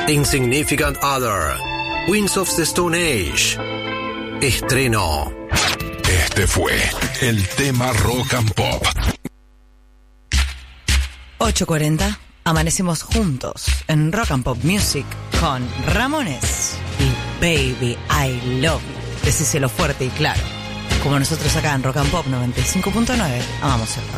Insignificant Other, Queens of the Stone Age. Estreno. Este fue el tema Rock and Pop. 8:40. Amanecemos juntos en Rock and Pop Music con Ramones y Baby I Love You. Decíselo fuerte y claro. Como nosotros acá en Rock and Pop 95.9, amamos el rock.